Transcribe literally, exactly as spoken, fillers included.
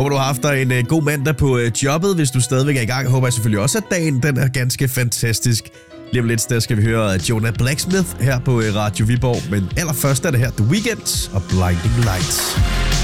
Håber, du har haft dig en uh, god mandag på uh, jobbet. Hvis du stadigvæk er i gang, håber jeg selvfølgelig også, at dagen den er ganske fantastisk. Lige om lidt sted skal vi høre Jonah Blacksmith her på uh, Radio Viborg. Men allerførst er det her The Weeknd og Blinding Lights.